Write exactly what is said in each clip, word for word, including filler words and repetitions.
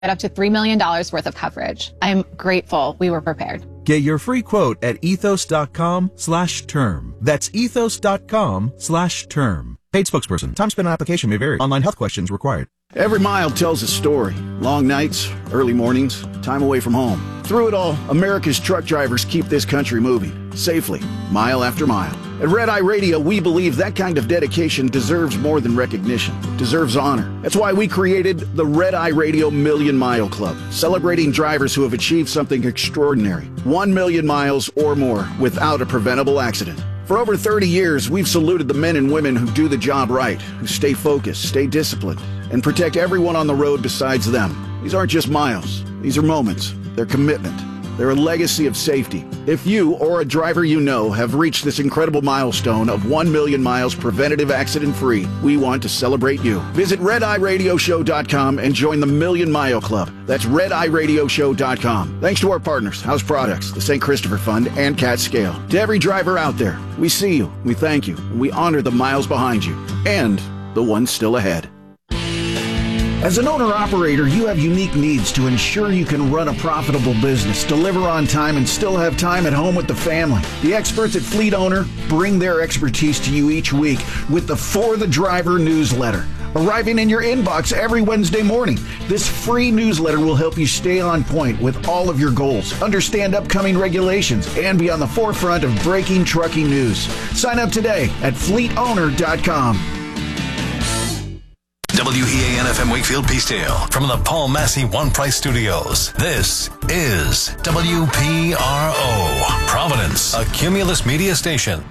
up to three million dollars worth of coverage. I'm grateful we were prepared. Get your free quote at ethos.com slash term. That's ethos.com slash term. Paid spokesperson. Time spent on application may vary. Online health questions required. Every mile tells a story. Long nights, early mornings, time away from home. Through it all, America's truck drivers keep this country moving, safely, mile after mile. At Red Eye Radio, we believe that kind of dedication deserves more than recognition. It deserves honor. That's why we created the Red Eye Radio Million Mile Club, celebrating drivers who have achieved something extraordinary. One million miles or more without a preventable accident. For over thirty years, we've saluted the men and women who do the job right, who stay focused, stay disciplined, and protect everyone on the road besides them. These aren't just miles. These are moments. They're commitment. They're a legacy of safety. If you or a driver you know have reached this incredible milestone of one million miles preventative accident-free, we want to celebrate you. Visit red eye radio show dot com and join the Million Mile Club. That's red eye radio show dot com. Thanks to our partners, House Products, the Saint Christopher Fund, and Cat Scale. To every driver out there, we see you, we thank you, and we honor the miles behind you, and the ones still ahead. As an owner-operator, you have unique needs to ensure you can run a profitable business, deliver on time, and still have time at home with the family. The experts at Fleet Owner bring their expertise to you each week with the For the Driver newsletter, arriving in your inbox every Wednesday morning. This free newsletter will help you stay on point with all of your goals, understand upcoming regulations, and be on the forefront of breaking trucking news. Sign up today at fleet owner dot com. W E A N F M Wakefield Peacedale from the Paul Massey One Price Studios. This is W P R O, Providence, a Cumulus Media station.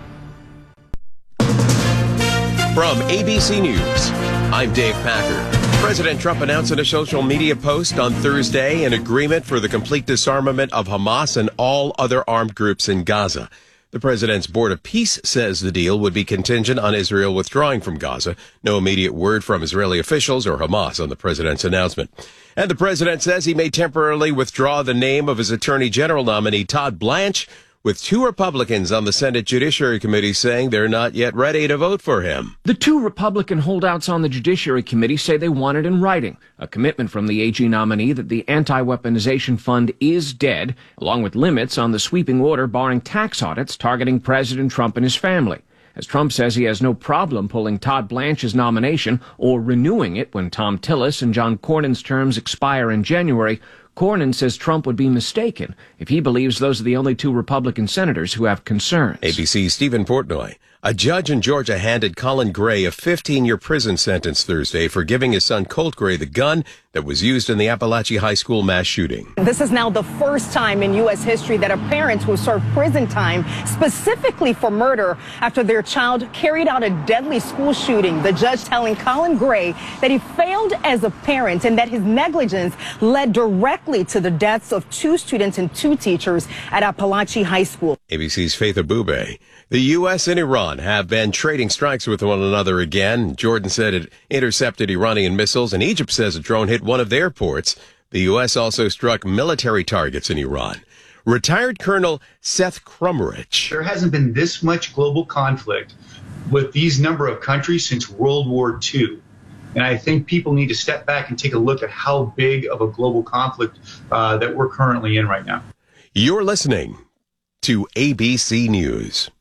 From A B C News, I'm Dave Packer. President Trump announced in a social media post on Thursday an agreement for the complete disarmament of Hamas and all other armed groups in Gaza. The president's Board of Peace says the deal would be contingent on Israel withdrawing from Gaza. No immediate word from Israeli officials or Hamas on the president's announcement. And the president says he may temporarily withdraw the name of his attorney general nominee, Todd Blanche, with two Republicans on the Senate Judiciary Committee saying they're not yet ready to vote for him. The two Republican holdouts on the Judiciary Committee say they want it in writing, a commitment from the A G nominee that the anti-weaponization fund is dead, along with limits on the sweeping order barring tax audits targeting President Trump and his family. As Trump says he has no problem pulling Todd Blanche's nomination or renewing it when Tom Tillis and John Cornyn's terms expire in January, Cornyn says Trump would be mistaken if he believes those are the only two Republican senators who have concerns. A B C's Stephen Portnoy. A judge in Georgia handed Colin Gray a fifteen-year prison sentence Thursday for giving his son Colt Gray the gun that was used in the Appalachia High School mass shooting. This is now the first time in U S history that a parent will serve prison time specifically for murder after their child carried out a deadly school shooting. The judge telling Colin Gray that he failed as a parent and that his negligence led directly to the deaths of two students and two teachers at Appalachia High School. A B C's Faith Abube. The U S and Iran have been trading strikes with one another again. Jordan said it intercepted Iranian missiles, and Egypt says a drone hit one of their ports. The U S also struck military targets in Iran. Retired Colonel Seth Crumrich. There hasn't been this much global conflict with these number of countries since World War Two. And I think people need to step back and take a look at how big of a global conflict uh, that we're currently in right now. You're listening to A B C News.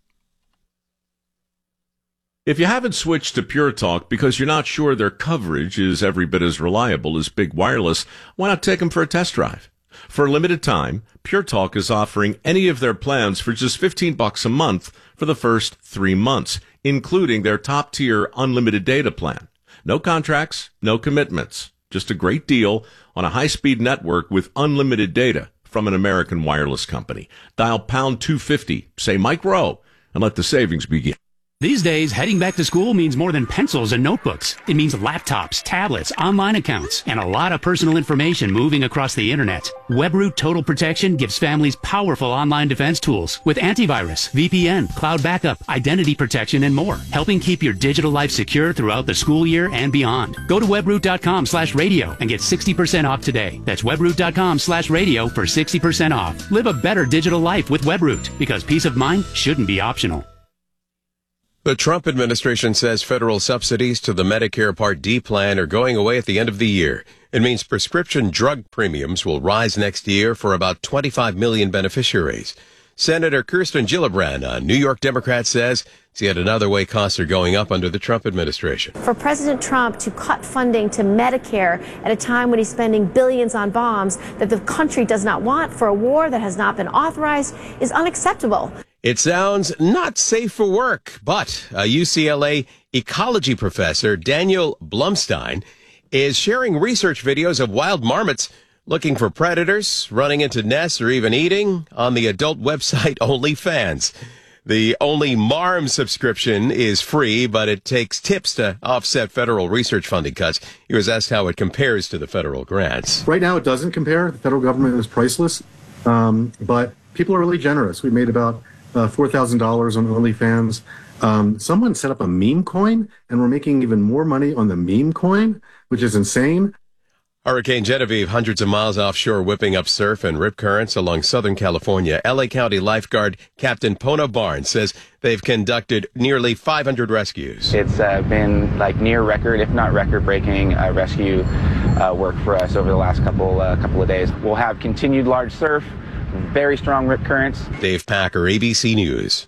If you haven't switched to Pure Talk because you're not sure their coverage is every bit as reliable as Big Wireless, why not take them for a test drive? For a limited time, Pure Talk is offering any of their plans for just fifteen bucks a month for the first three months, including their top-tier unlimited data plan. No contracts, no commitments, just a great deal on a high-speed network with unlimited data from an American wireless company. Dial pound two fifty, say Mike Rowe, and let the savings begin. These days, heading back to school means more than pencils and notebooks. It means laptops, tablets, online accounts, and a lot of personal information moving across the internet. WebRoot Total Protection gives families powerful online defense tools with antivirus, V P N, cloud backup, identity protection, and more, helping keep your digital life secure throughout the school year and beyond. Go to webroot.com slash radio and get sixty percent off today. That's webroot.com slash radio for sixty percent off. Live a better digital life with WebRoot, because peace of mind shouldn't be optional. The Trump administration says federal subsidies to the Medicare Part D plan are going away at the end of the year. It means prescription drug premiums will rise next year for about twenty-five million beneficiaries. Senator Kirsten Gillibrand, a New York Democrat, says it's yet another way costs are going up under the Trump administration. For President Trump to cut funding to Medicare at a time when he's spending billions on bombs that the country does not want for a war that has not been authorized is unacceptable. It sounds not safe for work, but a U C L A ecology professor, Daniel Blumstein, is sharing research videos of wild marmots looking for predators, running into nests, or even eating on the adult website OnlyFans. The Only Marm subscription is free, but it takes tips to offset federal research funding cuts. He was asked how it compares to the federal grants. Right now, it doesn't compare. The federal government is priceless, um, but people are really generous. We made about uh, four thousand dollars on OnlyFans. Um, someone set up a meme coin, and we're making even more money on the meme coin, which is insane. Hurricane Genevieve, hundreds of miles offshore, whipping up surf and rip currents along Southern California. L A County lifeguard Captain Pona Barnes says they've conducted nearly five hundred rescues. It's uh, been like near record, if not record-breaking, uh, rescue uh, work for us over the last couple uh, couple of days. We'll have continued large surf, very strong rip currents. Dave Packer, A B C News.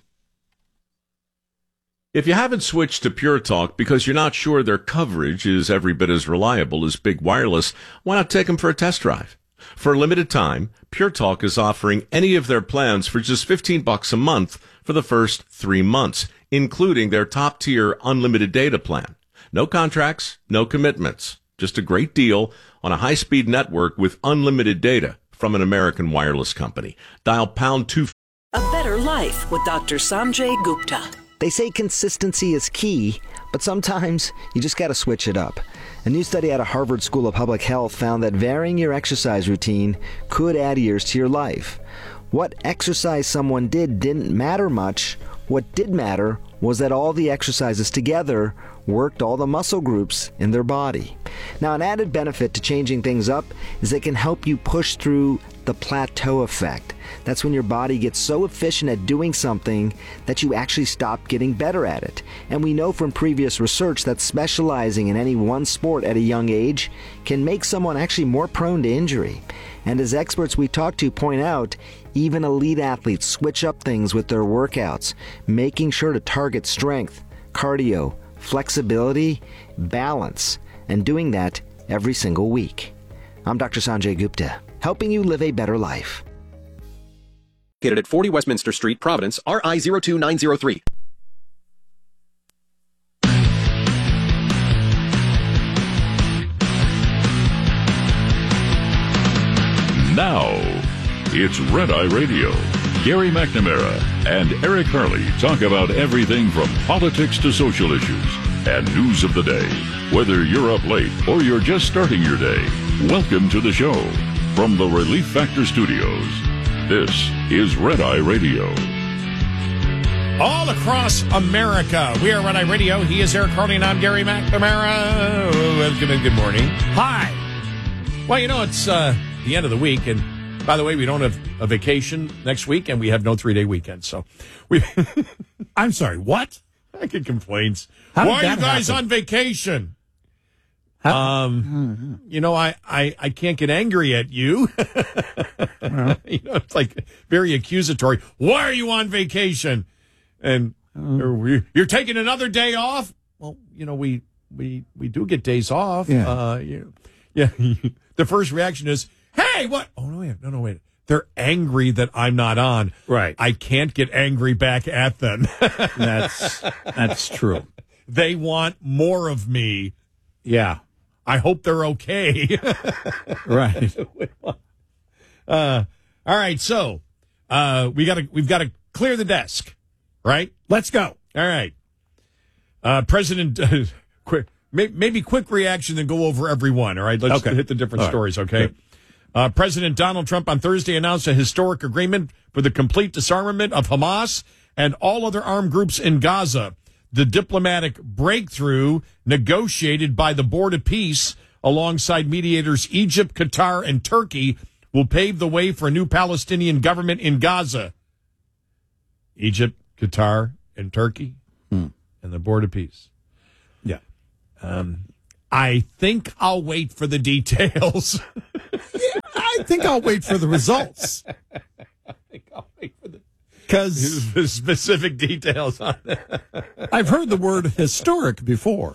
If you haven't switched to Pure Talk because you're not sure their coverage is every bit as reliable as Big Wireless, why not take them for a test drive? For a limited time, Pure Talk is offering any of their plans for just fifteen bucks a month for the first three months, including their top-tier unlimited data plan. No contracts, no commitments, just a great deal on a high-speed network with unlimited data from an American wireless company. Dial pound two. A better life with Doctor Sanjay Gupta. They say consistency is key, but sometimes you just got to switch it up. A new study out of Harvard School of Public Health found that varying your exercise routine could add years to your life. What exercise someone did didn't matter much. What did matter was that all the exercises together worked all the muscle groups in their body. Now, an added benefit to changing things up is they can help you push through the plateau effect. That's when your body gets so efficient at doing something that you actually stop getting better at it. And we know from previous research that specializing in any one sport at a young age can make someone actually more prone to injury. And as experts we talk to point out, even elite athletes switch up things with their workouts, making sure to target strength, cardio, flexibility, balance, and doing that every single week. I'm Doctor Sanjay Gupta, helping you live a better life. Located at forty Westminster Street, Providence, R I zero two nine zero three. Now, it's Red Eye Radio. Gary McNamara and Eric Harley talk about everything from politics to social issues and news of the day. Whether you're up late or you're just starting your day, welcome to the show. From the Relief Factor Studios, this is Red Eye Radio. All across America, we are Red Eye Radio. He is Eric Harley and I'm Gary McNamara. Welcome and good morning. Hi. Well, you know, it's uh, the end of the week, and by the way, we don't have a vacation next week, and we have no three-day weekend. So, we. I'm sorry. What? I get complaints. How Why are you guys happen? on vacation? How? Um, you know, I, I, I can't get angry at you. Well, you know, it's like very accusatory. Why are you on vacation? And um, you're taking another day off? Well, you know, we we we do get days off. Yeah. Uh, you, yeah. The first reaction is, hey, what? Oh, no, wait. No, no, wait. They're angry that I'm not on. Right. I can't get angry back at them. That's that's true. They want more of me. Yeah. I hope they're okay. Right. Uh, all right. So uh, we got to we've got to clear the desk. Right. Let's go. All right. Uh, President, uh, quick, may, maybe quick reaction, then go over every one. All right. Let's okay. hit the different all stories. Right. Okay. Uh, President Donald Trump on Thursday announced a historic agreement for the complete disarmament of Hamas and all other armed groups in Gaza. The diplomatic breakthrough negotiated by the Board of Peace alongside mediators Egypt, Qatar, and Turkey will pave the way for a new Palestinian government in Gaza. Egypt, Qatar, and Turkey, hmm. and the Board of Peace. Yeah. Um, I think I'll wait for the details. I think I'll wait for the results. I think I'll wait for the because the specific details on it. I've heard the word historic before.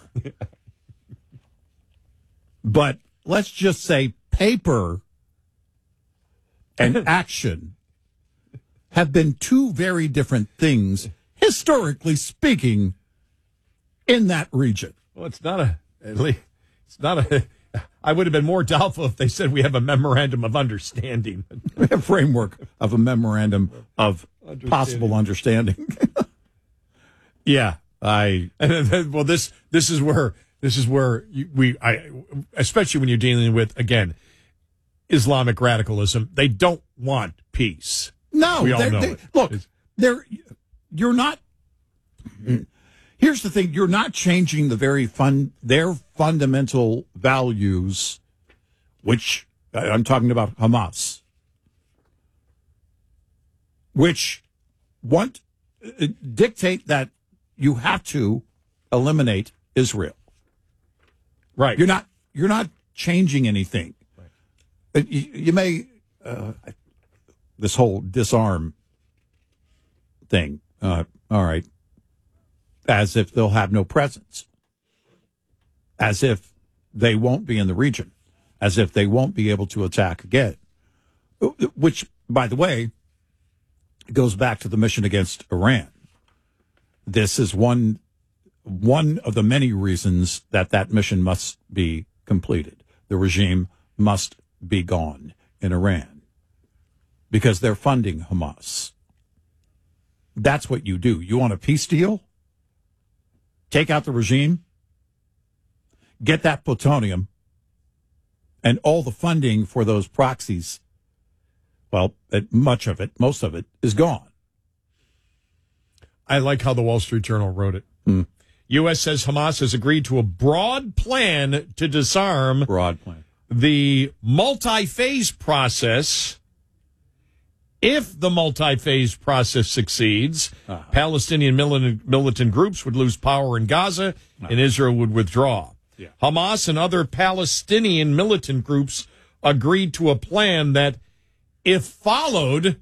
But let's just say paper and action have been two very different things, historically speaking, in that region. Well, it's not a, at least, it's not a, I would have been more doubtful if they said we have a memorandum of understanding. We have a framework of a memorandum of understanding. Possible understanding. Yeah, I, and then, well, this, this is where, this is where you, we, I, especially when you're dealing with, again, Islamic radicalism, they don't want peace. No, we all know they, it. Look, they're, you're not. Here's the thing: you're not changing the very fun their fundamental values, which I'm talking about Hamas, which want dictate that you have to eliminate Israel. Right. You're not. You're not changing anything. Right. You, you may. Uh, this whole disarm thing. Uh, all right. As if they'll have no presence. As if they won't be in the region. As if they won't be able to attack again. Which, by the way, goes back to the mission against Iran. This is one, one of the many reasons that that mission must be completed. The regime must be gone in Iran. Because they're funding Hamas. That's what you do. You want a peace deal? Take out the regime, get that plutonium, and all the funding for those proxies, well, much of it, most of it, is gone. I like how the Wall Street Journal wrote it. Mm. U S says Hamas has agreed to a broad plan to disarm broad plan. The multi-phase process. If the multi-phase process succeeds, uh-huh. Palestinian militant, militant groups would lose power in Gaza, uh-huh. and Israel would withdraw. Yeah. Hamas and other Palestinian militant groups agreed to a plan that, if followed,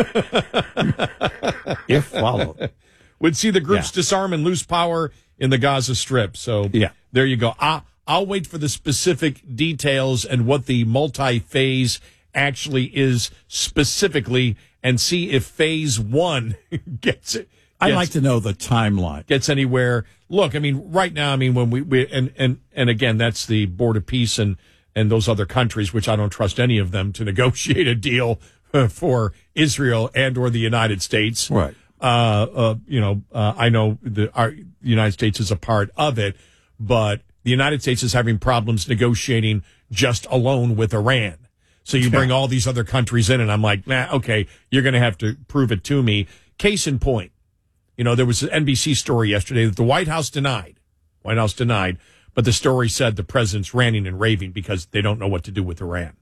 if followed, would see the groups yeah. disarm and lose power in the Gaza Strip. So yeah. there you go. I, I'll wait for the specific details and what the multi-phase actually is specifically, and see if phase one gets it. I'd like to know the timeline. Gets anywhere. Look, I mean, right now, I mean, when we, we and, and, and again, that's the Board of Peace and, and those other countries, which I don't trust any of them to negotiate a deal uh, for Israel and or the United States. Right. Uh, uh, you know, uh, I know the, our, the United States is a part of it, but the United States is having problems negotiating just alone with Iran. So you bring all these other countries in, and I'm like, nah, okay, you're going to have to prove it to me. Case in point, you know, there was an N B C story yesterday that the White House denied. White House denied, but the story said the president's ranting and raving because they don't know what to do with Iran.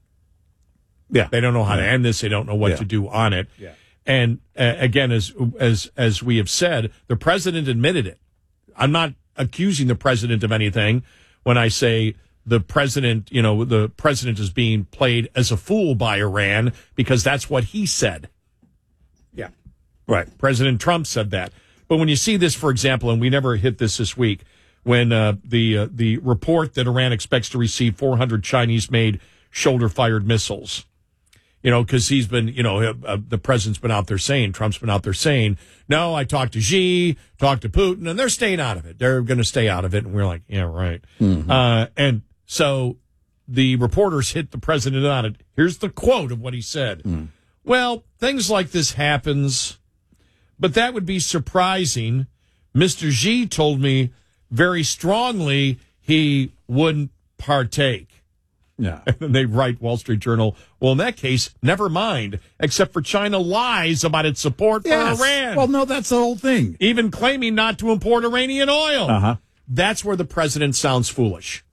Yeah. They don't know how yeah. to end this. They don't know what yeah. to do on it. Yeah. And uh, again, as as as we have said, the president admitted it. I'm not accusing the president of anything when I say the president, you know, the president is being played as a fool by Iran because that's what he said. Yeah. Right. President Trump said that. But when you see this, for example, and we never hit this this week, when uh, the uh, the report that Iran expects to receive four hundred Chinese-made shoulder-fired missiles, you know, because he's been, you know, uh, the president's been out there saying, Trump's been out there saying, no, I talked to Xi, talked to Putin, and they're staying out of it. They're going to stay out of it. And we're like, yeah, right. Mm-hmm. Uh, and so the reporters hit the president on it. Here's the quote of what he said. Mm. Well, things like this happens, but that would be surprising. Mister Xi told me very strongly he wouldn't partake. Yeah. And then they write, Wall Street Journal, well, in that case, never mind, except for China lies about its support for yes. Iran. Well, no, that's the whole thing. Even claiming not to import Iranian oil. Uh-huh. That's where the president sounds foolish.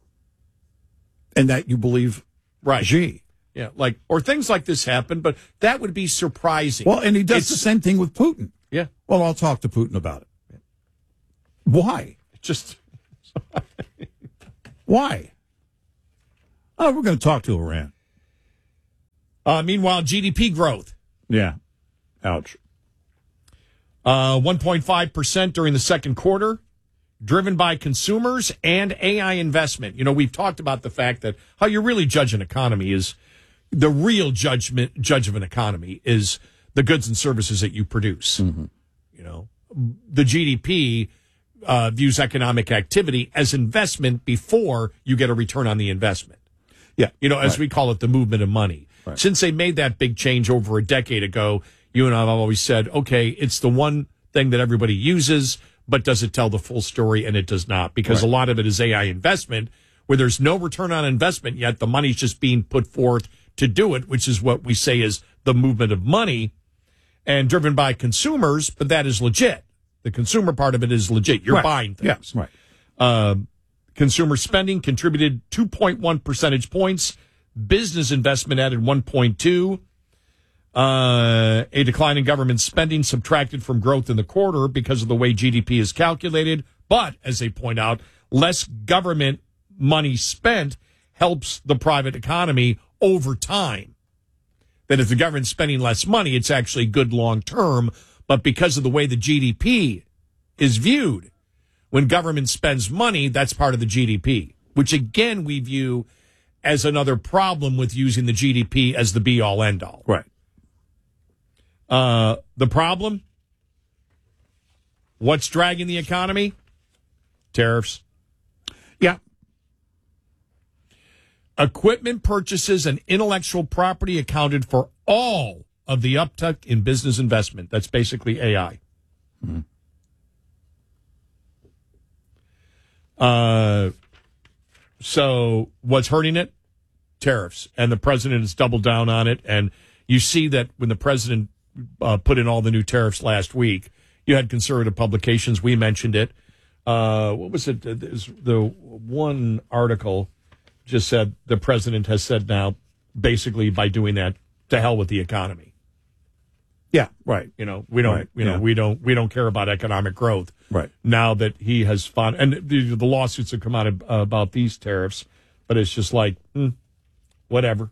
And that you believe right. Xi. Yeah, like, or things like this happen, but that would be surprising. Well, and he does it's, the same thing with Putin. Yeah. Well, I'll talk to Putin about it. Why? Just... Why? Oh, we're going to talk to Iran. Uh, meanwhile, G D P growth. Yeah. Ouch. Uh, one point five percent during the second quarter, driven by consumers and A I investment. You know, we've talked about the fact that how you really judge an economy is the real judgment judge of an economy is the goods and services that you produce. Mm-hmm. You know, the G D P uh, views economic activity as investment before you get a return on the investment. Yeah. You know, as right. we call it, the movement of money. Right. Since they made that big change over a decade ago, you and I have always said, okay, it's the one thing that everybody uses, but does it tell the full story? And it does not, because right. a lot of it is A I investment where there's no return on investment yet. The money's just being put forth to do it, which is what we say is the movement of money and driven by consumers. But that is legit. The consumer part of it is legit. You're right. buying things. Yes, right. Uh, consumer spending contributed two point one percentage points. Business investment added one point two. Uh, a decline in government spending subtracted from growth in the quarter because of the way G D P is calculated. But, as they point out, less government money spent helps the private economy over time. That if the government's spending less money, it's actually good long term. But because of the way the G D P is viewed, when government spends money, that's part of the G D P, which again we view as another problem with using the G D P as the be-all, end-all. Right. Uh, the problem? What's dragging the economy? Tariffs. Yeah. Equipment purchases and intellectual property accounted for all of the uptick in business investment. That's basically A I. Mm-hmm. Uh, so what's hurting it? Tariffs. And the president has doubled down on it. And you see that when the president uh, put in all the new tariffs last week, you had conservative publications. We mentioned it. Uh, what was it? The one article just said the president has said now, basically by doing that, to hell with the economy. Yeah, right. You know, we don't, right. you know, yeah. we don't, we don't care about economic growth. Right. Now that he has found, and the, the lawsuits have come out of, uh, about these tariffs, but it's just like, hmm, whatever.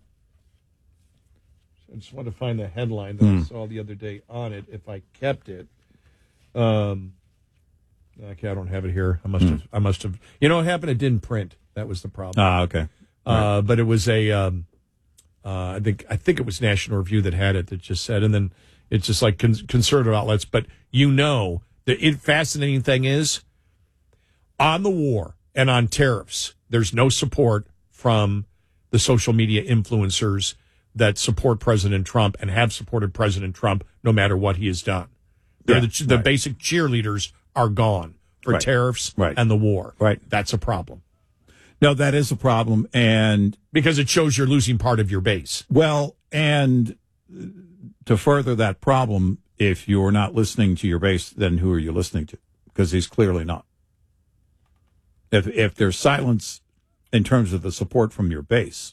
I just want to find the headline that mm. I saw the other day on it. If I kept it, um, okay, I don't have it here. I must mm. have, I must have, you know what happened? It didn't print. That was the problem. Ah, okay. Uh, right. But it was a, um, uh, I think, I think it was National Review that had it that just said, and then it's just like con- conservative outlets. But you know, the it, fascinating thing is on the war and on tariffs, there's no support from the social media influencers that support President Trump and have supported President Trump no matter what he has done. They're yeah, the, the right. basic cheerleaders are gone for right. tariffs right. and the war. Right. That's a problem. No, that is a problem. And because it shows you're losing part of your base. Well, and to further that problem, if you're not listening to your base, then who are you listening to? Because he's clearly not. If if there's silence in terms of the support from your base,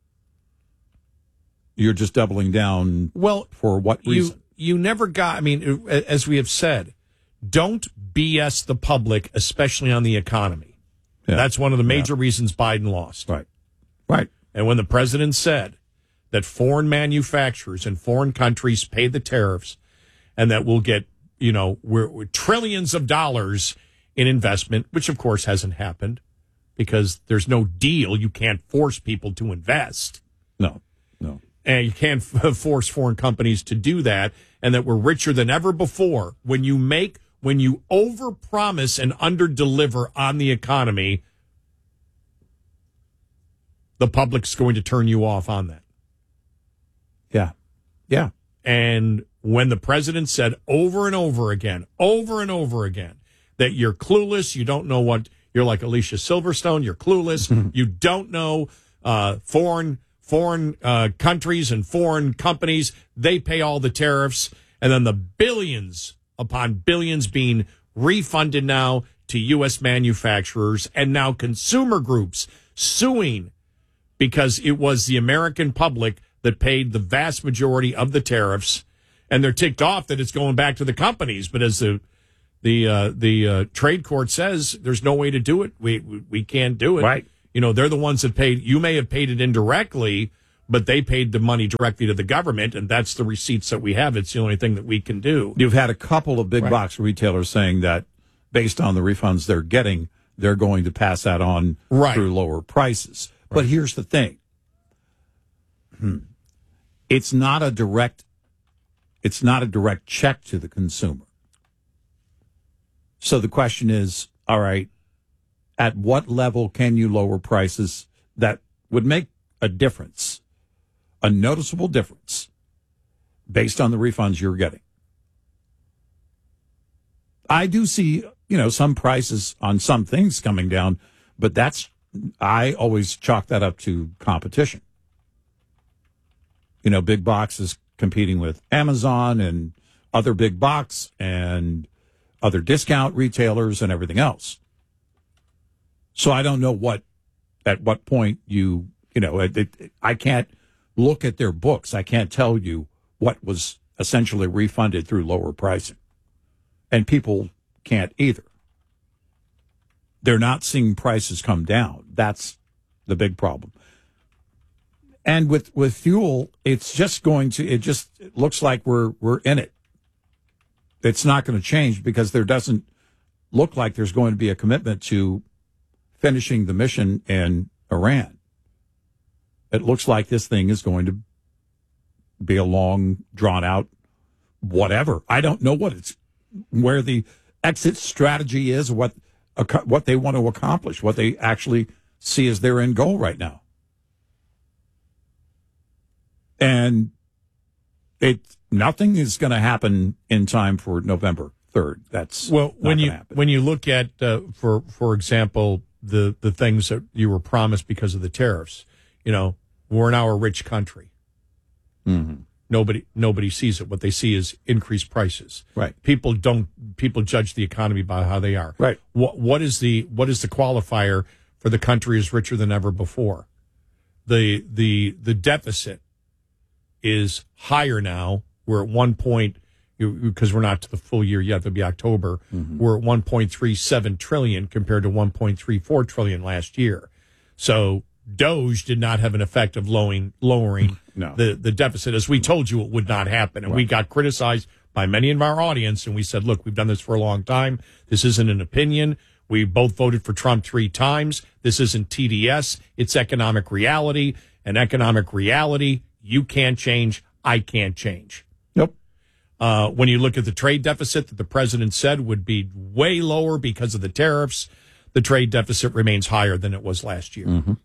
you're just doubling down. Well, for what reason? You, you never got, I mean, as we have said, don't B S the public, especially on the economy. Yeah. That's one of the major yeah. reasons Biden lost. Right. Right. And when the president said that foreign manufacturers and foreign countries pay the tariffs and that we'll get, you know, we're, we're trillions of dollars in investment, which of course hasn't happened because there's no deal. You can't force people to invest. No, no. And you can't f- force foreign companies to do that. And that we're richer than ever before. When you make When you overpromise and underdeliver on the economy, the public's going to turn you off on that. Yeah. Yeah. And when the president said over and over again, over and over again, that you're clueless, you don't know what, you're like Alicia Silverstone, you're clueless, you don't know uh, foreign foreign uh, countries and foreign companies, they pay all the tariffs, and then the billions upon billions being refunded now to U S manufacturers and now consumer groups suing because it was the American public that paid the vast majority of the tariffs, and they're ticked off that it's going back to the companies. But as the the uh, the uh, trade court says, there's no way to do it. We we, we can't do it. Right. You know, they're the ones that paid. You may have paid it indirectly, but they paid the money directly to the government, and that's the receipts that we have. It's the only thing that we can do. You've had a couple of big Right. box retailers saying that based on the refunds they're getting, they're going to pass that on Right. through lower prices. But here's the thing. Hmm. It's not a direct it's not a direct check to the consumer. So the question is, all right, at what level can you lower prices that would make a difference, a noticeable difference, based on the refunds you're getting? I do see, you know, some prices on some things coming down, but that's, I always chalk that up to competition. You know, big boxes competing with Amazon and other big box and other discount retailers and everything else. So I don't know what, at what point you, you know, it, it, I can't look at their books. I can't tell you what was essentially refunded through lower pricing. And people can't either. They're not seeing prices come down. That's the big problem. And with, with fuel, it's just going to, it just it looks like we're, we're in it. It's not going to change because there doesn't look like there's going to be a commitment to finishing the mission in Iran. It looks like this thing is going to be a long, drawn out, whatever. I don't know what it's, where the exit strategy is, what, what they want to accomplish, what they actually see as their end goal right now. And it, nothing is going to happen in time for November third. That's well, when you happen. when you look at, uh, for for example, the the things that you were promised because of the tariffs. You know, we're now a rich country. Mm-hmm. Nobody nobody sees it. What they see is increased prices. Right. People don't. People judge the economy by how they are. Right. What what is the what is the qualifier for the country is richer than ever before? The the the deficit is higher now. We're at one point, because we're not to the full year yet, it'll be October. Mm-hmm. We're at one point three seven trillion compared to one point three four trillion last year. So Doge did not have an effect of lowering, lowering no. the, the deficit, as we told you it would not happen. And Right. we got criticized by many of our audience, and we said, look, we've done this for a long time. This isn't an opinion. We both voted for Trump three times. This isn't T D S. It's economic reality. And economic reality, you can't change. I can't change. Nope. Uh, when you look at the trade deficit that the president said would be way lower because of the tariffs, the trade deficit remains higher than it was last year. Mm-hmm.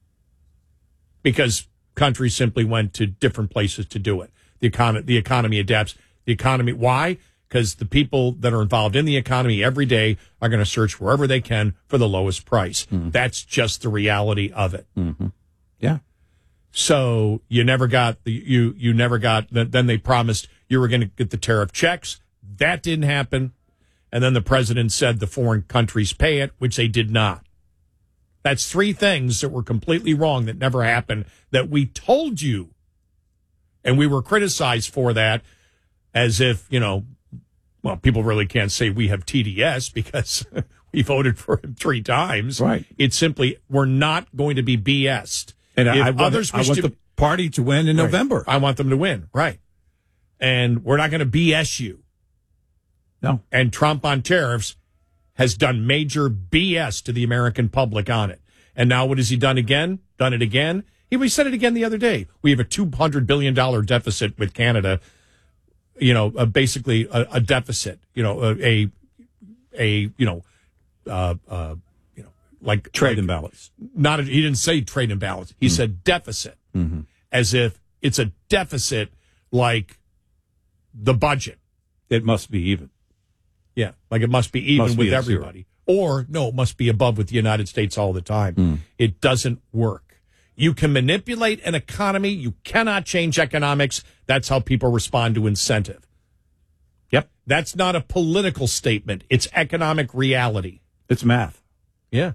Because countries simply went to different places to do it. The economy, the economy adapts. The economy, why? Because the people that are involved in the economy every day are going to search wherever they can for the lowest price. Mm-hmm. That's just the reality of it. Mm-hmm. Yeah. So you never got the you you never got. Then they promised you were going to get the tariff checks. That didn't happen. And then the president said the foreign countries pay it, which they did not. That's three things that were completely wrong that never happened, that we told you. And we were criticized for that as if, you know, well, people really can't say we have T D S because we voted for him three times. Right. It's simply, we're not going to be B S'd. And If I want, others I wish want to- the party to win in Right. November. I want them to win. Right. And we're not going to B S you. No. And Trump on tariffs has done major B S to the American public on it. And now what has he done again? Done it again? He we said it again the other day. We have a two hundred billion dollars deficit with Canada, you know, uh, basically a, a deficit, you know, a, a, a you know, uh, uh, you know, like Trade like, imbalance. Not a, he didn't say trade imbalance. He Mm. said deficit, Mm-hmm. as if it's a deficit like the budget. It must be even. Yeah, like it must be even Must with be at zero. everybody. Or, no, it must be above with the United States all the time. Mm. It doesn't work. You can manipulate an economy. You cannot change economics. That's how people respond to incentive. Yep. That's not a political statement. It's economic reality. It's math. Yeah.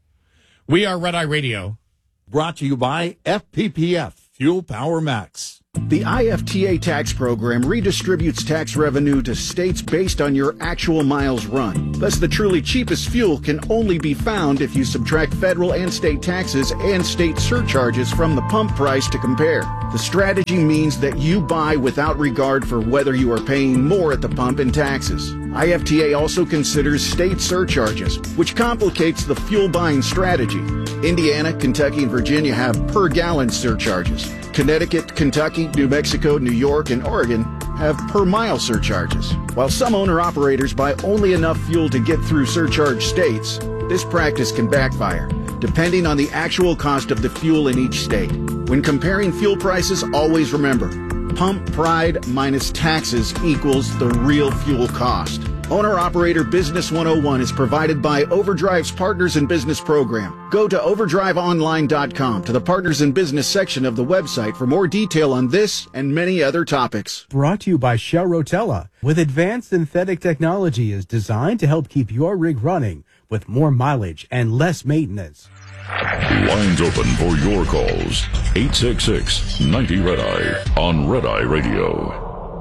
We are Red Eye Radio. Brought to you by F P P F, Fuel Power Max. The I F T A tax program redistributes tax revenue to states based on your actual miles run. Thus, the truly cheapest fuel can only be found if you subtract federal and state taxes and state surcharges from the pump price to compare. The strategy means that you buy without regard for whether you are paying more at the pump in taxes. I F T A also considers state surcharges, which complicates the fuel buying strategy. Indiana, Kentucky, and Virginia have per gallon surcharges. Connecticut, Kentucky, New Mexico, New York, and Oregon have per mile surcharges. While some owner-operators buy only enough fuel to get through surcharge states, this practice can backfire, depending on the actual cost of the fuel in each state. When comparing fuel prices, always remember, pump pride minus taxes equals the real fuel cost. Owner-Operator Business one oh one is provided by Overdrive's Partners in Business program. Go to overdrive online dot com to the Partners in Business section of the website for more detail on this and many other topics. Brought to you by Shell Rotella. With advanced synthetic technology is designed to help keep your rig running with more mileage and less maintenance. Lines open for your calls. eight six six, ninety, red eye on Red Eye Radio.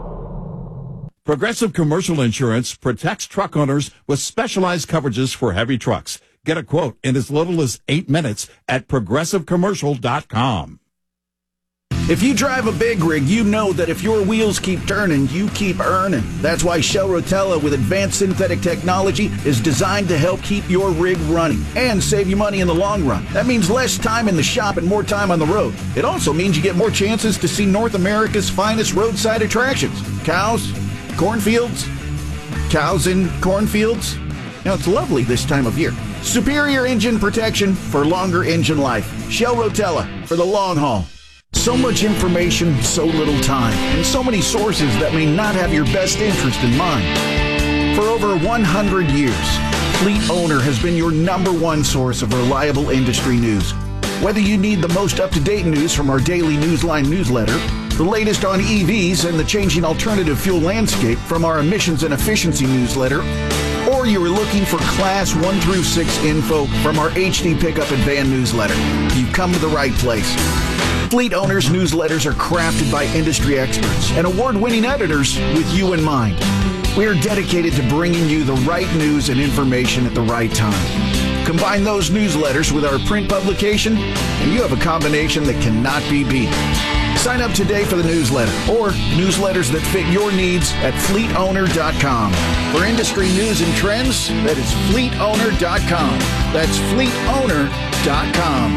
Progressive Commercial Insurance protects truck owners with specialized coverages for heavy trucks. Get a quote in as little as eight minutes at progressive commercial dot com. If you drive a big rig, you know that if your wheels keep turning, you keep earning. That's why Shell Rotella with advanced synthetic technology is designed to help keep your rig running and save you money in the long run. That means less time in the shop and more time on the road. It also means you get more chances to see North America's finest roadside attractions. Cows, cornfields, cows in cornfields. Now, it's lovely this time of year. Superior engine protection for longer engine life. Shell Rotella for the long haul. So much information, so little time, and so many sources that may not have your best interest in mind. For over one hundred years, Fleet Owner has been your number one source of reliable industry news. Whether you need the most up-to-date news from our daily Newsline newsletter, the latest on E Vs and the changing alternative fuel landscape from our emissions and efficiency newsletter, or you are looking for Class one through six info from our H D Pickup and Van newsletter, you've come to the right place. Fleet Owners newsletters are crafted by industry experts and award-winning editors with you in mind. We are dedicated to bringing you the right news and information at the right time. Combine those newsletters with our print publication, and you have a combination that cannot be beat. Sign up today for the newsletter or newsletters that fit your needs at fleet owner dot com. For industry news and trends, that is fleet owner dot com. That's fleet owner dot com.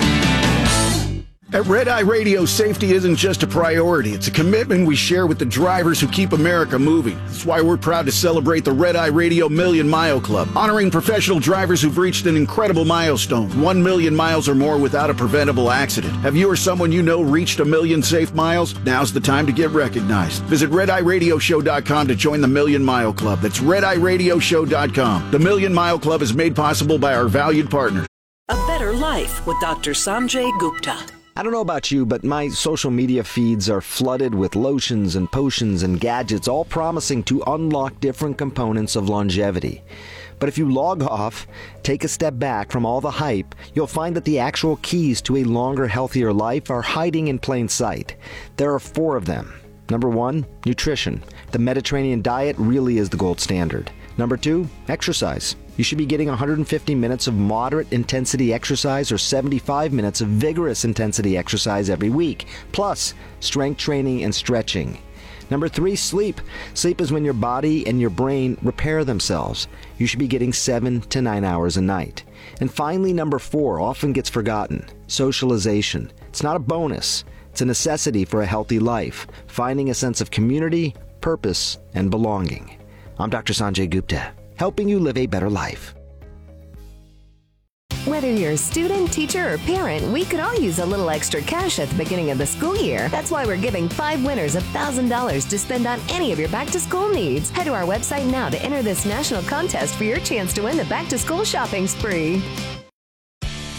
At Red Eye Radio, safety isn't just a priority. It's a commitment we share with the drivers who keep America moving. That's why we're proud to celebrate the Red Eye Radio Million Mile Club, honoring professional drivers who've reached an incredible milestone, one million miles or more without a preventable accident. Have you or someone you know reached a million safe miles? Now's the time to get recognized. Visit red eye radio show dot com to join the Million Mile Club. That's red eye radio show dot com. The Million Mile Club is made possible by our valued partner. A Better Life with Doctor Sanjay Gupta. I don't know about you, but my social media feeds are flooded with lotions and potions and gadgets, all promising to unlock different components of longevity. But if you log off, take a step back from all the hype, you'll find that the actual keys to a longer, healthier life are hiding in plain sight. There are four of them. Number one, nutrition. The Mediterranean diet really is the gold standard. Number two, exercise. You should be getting one hundred fifty minutes of moderate intensity exercise or seventy-five minutes of vigorous intensity exercise every week, plus strength training and stretching. Number three, sleep. Sleep is when your body and your brain repair themselves. You should be getting seven to nine hours a night. And finally, number four, often gets forgotten, socialization. It's not a bonus. It's a necessity for a healthy life, finding a sense of community, purpose, and belonging. I'm Doctor Sanjay Gupta, helping you live a better life. Whether you're a student, teacher, or parent, we could all use a little extra cash at the beginning of the school year. That's why we're giving five winners one thousand dollars to spend on any of your back-to-school needs. Head to our website now to enter this national contest for your chance to win the back-to-school shopping spree.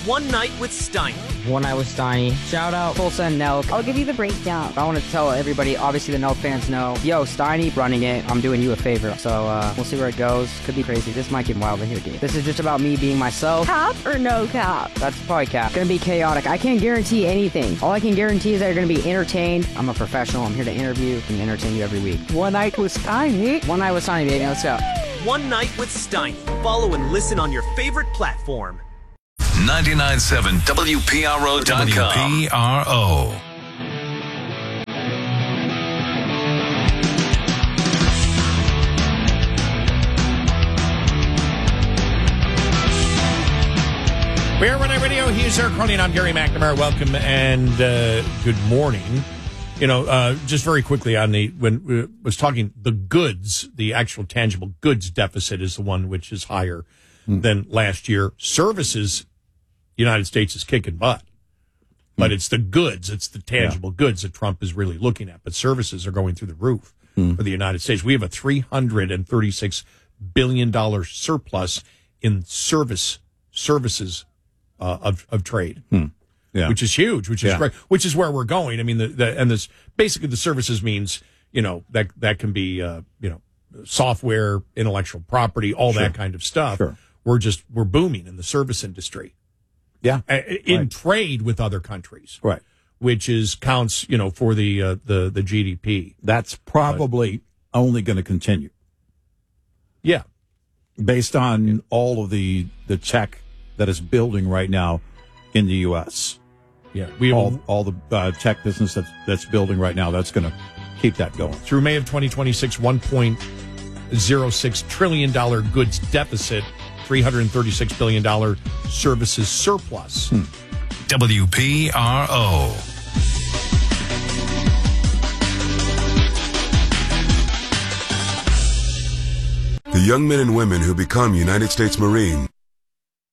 One Night with Steiny. One Night with Steiny. Shout out Tulsa and Nelk. I'll give you the breakdown. I want to tell everybody, obviously the Nelk fans know, yo, Steiny running it, I'm doing you a favor. So uh, we'll see where it goes. Could be crazy. This might get wild in here, dude. This is just about me being myself. Cap or no cap? That's probably cap. It's gonna be chaotic. I can't guarantee anything. All I can guarantee is that you're gonna be entertained. I'm a professional. I'm here to interview and entertain you every week. One Night with Steiny. One Night with Steiny, baby. Let's go. One Night with Steiny. Follow and listen on your favorite platform. ninety-nine point seven W P R O dot com. W P R O. We're Red Eye Radio. He is Eric Carney, and I'm Gary McNamara. Welcome and uh, good morning. You know, uh, just very quickly on the, when we was talking, the goods, the actual tangible goods deficit is the one which is higher mm. than last year. Services, United States is kicking butt. But mm. it's the goods, it's the tangible yeah. goods that Trump is really looking at. But services are going through the roof mm. for the United States. We have a three hundred thirty-six billion dollars surplus in service services uh, of, of trade. Mm. Yeah. Which is huge, which is yeah. great, which is where we're going. I mean, the, the and this basically the services means, you know, that that can be, uh, you know, software, intellectual property, all sure. that kind of stuff. Sure. We're just, we're booming in the service industry. Yeah. In right. trade with other countries. Right. Which is counts, you know, for the, uh, the, the G D P. That's probably but, only going to continue. Yeah. Based on yeah. all of the, the tech that is building right now in the U S Yeah, we all all the uh, tech business that's that's building right now. That's going to keep that going through May of twenty twenty-six. One point zero six trillion dollar goods deficit, three hundred thirty-six billion dollar services surplus. Hmm. W P R O. The young men and women who become United States Marine